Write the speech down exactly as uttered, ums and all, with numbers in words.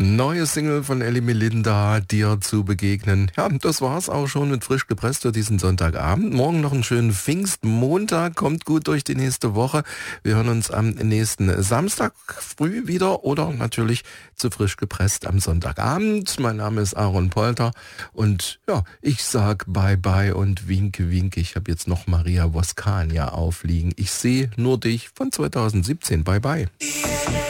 Neue Single von Elli Melinda, dir zu begegnen. Ja, das war's auch schon mit Frisch gepresst für diesen Sonntagabend. Morgen noch einen schönen Pfingstmontag. Kommt gut durch die nächste Woche. Wir hören uns am nächsten Samstag früh wieder oder natürlich zu Frisch gepresst am Sonntagabend. Mein Name ist Aaron Polter und ja, ich sag bye bye und winke, winke. Ich habe jetzt noch Maria Voskania aufliegen. Ich sehe nur dich von zweitausendsiebzehn. Bye bye.